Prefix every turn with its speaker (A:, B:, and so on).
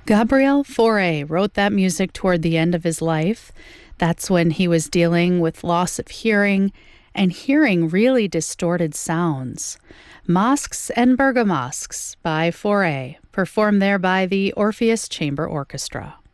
A: Gabriel Fauré wrote that music toward the end of his life. That's when he was dealing with loss of hearing and hearing really distorted sounds. Masques and Bergamasques by Fauré, performed there by the Orpheus Chamber Orchestra.